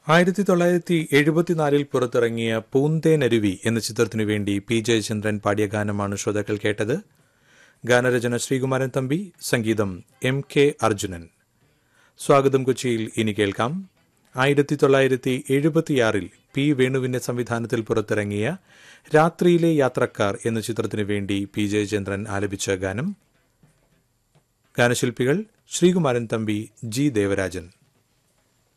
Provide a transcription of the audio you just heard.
1974 പുറത്തിറങ്ങിയ പൂന്തേനരുവി എന്ന ചിത്രത്തിനു വേണ്ടി പി ജയചന്ദ്രൻ പാടിയ ഗാനമാണ് ശ്രോതാക്കൾ കേട്ടത്. ഗാനരചന ശ്രീകുമാരൻ തമ്പി, സംഗീതം MK അർജുനൻ. സ്വാഗതം കൊച്ചിയിൽ ഇനി കേൾക്കാം 1976 പി വേണുവിന്റെ സംവിധാനത്തിൽ പുറത്തിറങ്ങിയ രാത്രിയിലെ യാത്രക്കാർ എന്ന ചിത്രത്തിനു വേണ്ടി പി ജയചന്ദ്രൻ ആലപിച്ച ഗാനം. ഗാനശില്പികൾ ശ്രീകുമാരൻ തമ്പി, ജി ദേവരാജൻ.